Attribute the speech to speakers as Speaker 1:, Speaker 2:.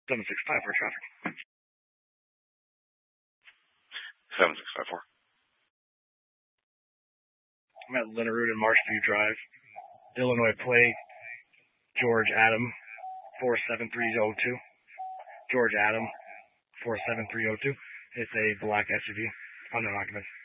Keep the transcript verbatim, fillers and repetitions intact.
Speaker 1: seven six five for traffic.
Speaker 2: seven six five four.
Speaker 1: I'm at Linnerud and Marshview Drive. Illinois plate, George Adam, four seven three zero two. George Adam, four seven three zero two. It's a black S U V, unknown occupant.